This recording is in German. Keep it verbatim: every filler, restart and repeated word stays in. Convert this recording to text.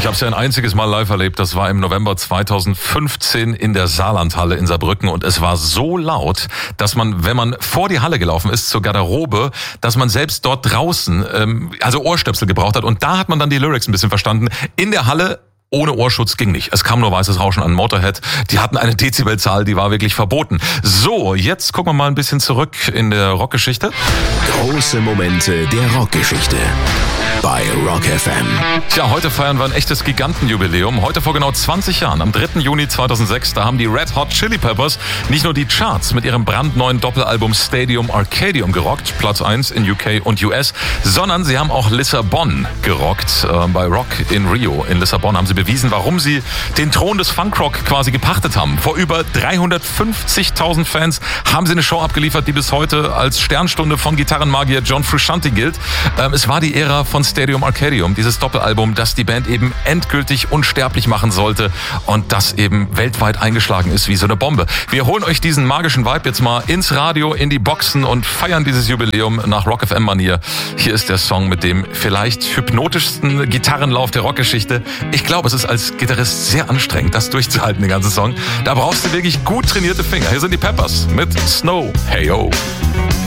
Ich habe es ja ein einziges Mal live erlebt. Das war im November zweitausendfünfzehn in der Saarlandhalle in Saarbrücken. Und es war so laut, dass man, wenn man vor die Halle gelaufen ist zur Garderobe, dass man selbst dort draußen ähm, also Ohrstöpsel gebraucht hat. Und da hat man dann die Lyrics ein bisschen verstanden. In der Halle ohne Ohrschutz ging nicht. Es kam nur weißes Rauschen an Motorhead. Die hatten eine Dezibelzahl, die war wirklich verboten. So, jetzt gucken wir mal ein bisschen zurück in der Rockgeschichte. Große Momente der Rockgeschichte bei Rock F M. Tja, heute feiern wir ein echtes Gigantenjubiläum. Heute vor genau zwanzig Jahren, am dritten Juni zweitausendsechs, da haben die Red Hot Chili Peppers nicht nur die Charts mit ihrem brandneuen Doppelalbum Stadium Arcadium gerockt, Platz eins in U K und U S, sondern sie haben auch Lissabon gerockt. Äh, bei Rock in Rio in Lissabon haben sie bewiesen, warum sie den Thron des Funkrock quasi gepachtet haben. Vor über dreihundertfünfzigtausend Fans haben sie eine Show abgeliefert, die bis heute als Sternstunde von Gitarrenmagier John Frusciante gilt. Ähm, es war die Ära von Stadium Arcadium, dieses Doppelalbum, das die Band eben endgültig unsterblich machen sollte und das eben weltweit eingeschlagen ist wie so eine Bombe. Wir holen euch diesen magischen Vibe jetzt mal ins Radio, in die Boxen und feiern dieses Jubiläum nach Rock F M-Manier. Hier ist der Song mit dem vielleicht hypnotischsten Gitarrenlauf der Rockgeschichte. Ich glaube, es ist als Gitarrist sehr anstrengend, das durchzuhalten, den ganzen Song. Da brauchst du wirklich gut trainierte Finger. Hier sind die Peppers mit Snow. Hey, yo.